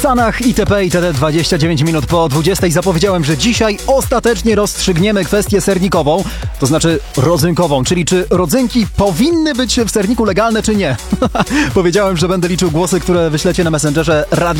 Stanach itp. itd. 29 minut po 20 zapowiedziałem, że dzisiaj ostatecznie rozstrzygniemy kwestię sernikową, to znaczy rodzynkową, czyli czy rodzynki powinny być w serniku legalne, czy nie. Powiedziałem, że będę liczył głosy, które wyślecie na Messengerze